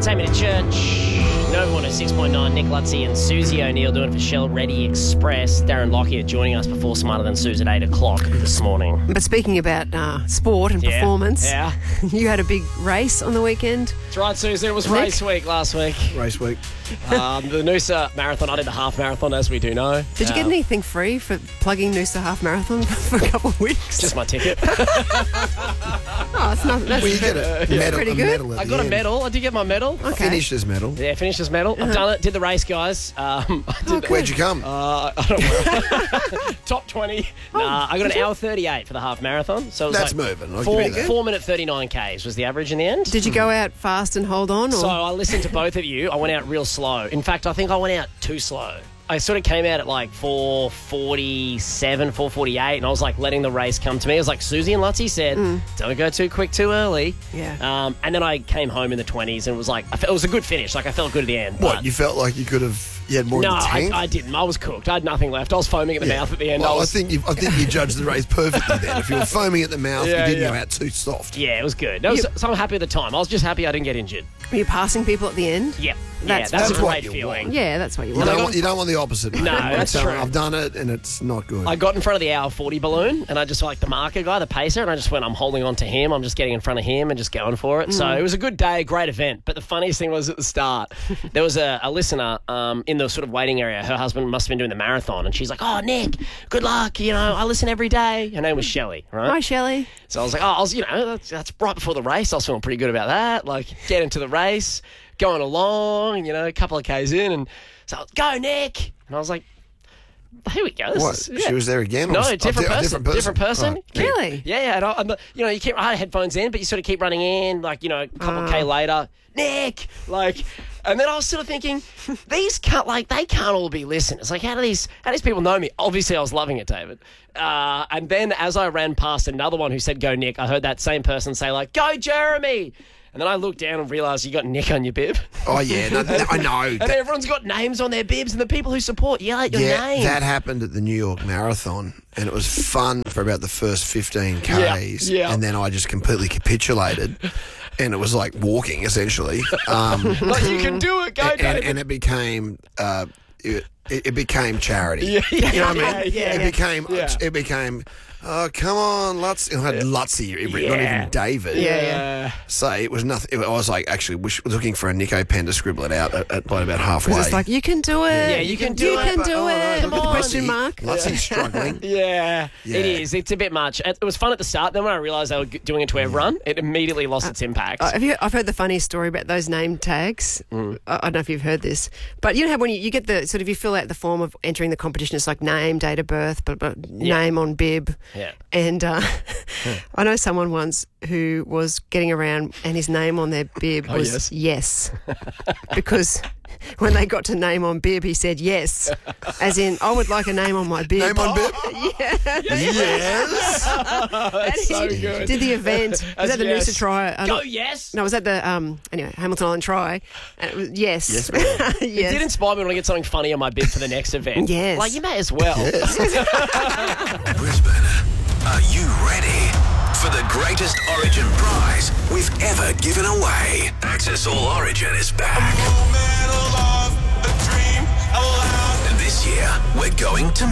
Take Me to Church. Nova 106.9, Nick Lutzy and Susie O'Neill doing it for Shell Ready Express. Darren Lockyer joining us before Smarter Than Suze at 8 o'clock this morning. But speaking about sport and performance, Yeah. you had a big race on the weekend. That's right, Susie. It was race week last week. Race week. The Noosa Marathon, I did the half marathon, as we do know. Did you get anything free for plugging Noosa Half Marathon for a couple of weeks? Just my ticket. Oh, it's not. That's Well, you get a medal, pretty a good. medal at I the got a end. medal. I did get my medal. Okay. Finisher's medal. Yeah, finished this medal. I've done it. Did the race, guys. I did Where'd you come? I don't know. Top 20. Nah, I got an hour 38 for the half marathon. So it was That's like moving. I'll give you that. 4 minute 39 Ks was the average in the end. Did you go out fast and hold on? Or? So I listened to both of you. I went out real slow. In fact, I think I went out too slow. I sort of came out at like 4:47, 4:48, and I was like letting the race come to me. It was like Susie and Lutzy said, don't go too quick too early. Yeah. And then I came home in the 20s and it was like, it was a good finish. Like I felt good at the end. What, but- you felt like you could have... You had more No, in the tank? I didn't. I was cooked. I had nothing left. I was foaming at the mouth at the end. Well, I I think you judged the race perfectly then. If you were foaming at the mouth, Yeah, you didn't yeah. go out too soft. Yeah, it was good. So I'm happy at the time. I was just happy I didn't get injured. Were you passing people at the end? Yeah. That's That's a what great you feeling. want. Yeah, that's what you You want. don't want the opposite. mate. No, that's So true. I've done it, and it's not good. I got in front of the hour 40 balloon, and I just like the marker guy, the pacer, and I just went, I'm holding on to him. I'm just getting in front of him and just going for it. So it was a good day, great event. But the funniest thing was at the start, there was a listener in the sort of waiting area. Her husband must have been doing the marathon, and she's like, "Oh, Nick, good luck. You know, I listen every day." Her name was Shelley, right? Hi, Shelley. So I was like, that's right before the race. I was feeling pretty good about that. Like, get into the race, going along, a couple of Ks in. And so, go, Nick. And I was like, here we go. What? She was there again? Or No, was- different person. Different person. Right. Really? Yeah. And you keep, I had headphones in, but you sort of keep running in, like, a couple K later. Nick! And then I was sort of thinking, they can't all be listeners. Like, how do these people know me? Obviously, I was loving it, David. And then as I ran past another one who said, go, Nick, I heard that same person say, like, go, Jeremy! And then I looked down and realised you got Nick on your bib. Oh, yeah. No, I know. And everyone's got names on their bibs, and the people who support yell at your name. That happened at the New York Marathon, and it was fun for about the first 15 Ks, Yeah. and then I just completely capitulated, and it was like walking, essentially. Like, you can do it, go, David. And it became... It became charity. Yeah. You know what I mean? Yeah. It became. Oh, come on, Lutz. I had Lutzy, not even David. Yeah. So it was nothing. I was like, actually, looking for a Nico pen to scribble it out at about halfway. Because it's like, you can do it. Yeah, you can do You it. can But- do oh, no, it. look at Question Lutzy. mark. Lutzy's struggling. Yeah, Yeah. it is. It's a bit much. It was fun at the start. Then when I realised they were doing it to everyone, it immediately lost its impact. I've heard the funniest story about those name tags. I don't know if you've heard this, but you know how when you get the sort of, you fill out the form of entering the competition, it's like name, date of birth, but name on bib. Yeah. And I know someone once who was getting around and his name on their bib was yes. Because when they got to name on bib, he said yes. As in, I would like a name on my bib. Name on bib? Yeah. Yes. That's so good. Did the event. Was that the yes. Noosa Try? Go, yes. No, was that the Hamilton Island Try? And it was, yes. Yes, ma'am. It did inspire me when I get something funny on my bib for the next event. Yes. Like, you may as well. Brisbane, are you ready for the greatest Origin prize we've ever given away? Access All Origin is back. And this year, we're going to